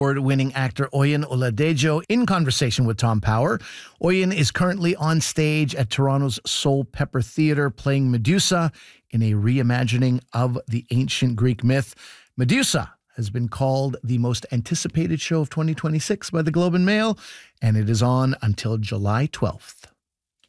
Award-winning actor Oyin Oladejo in conversation with Tom Power. Oyin is currently on stage at Toronto's Soul Pepper Theatre playing Medusa in a reimagining of the ancient Greek myth. Medusa has been called the most anticipated show of 2026 by the Globe and Mail, and it is on until July 12th.